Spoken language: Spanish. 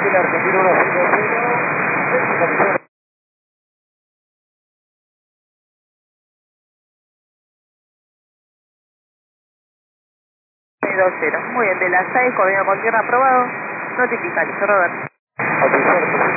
Chile Argentina 150. Muy bien, de las 6, coordinado con tierra aprobado. Notifica, listo, Robert. Ok,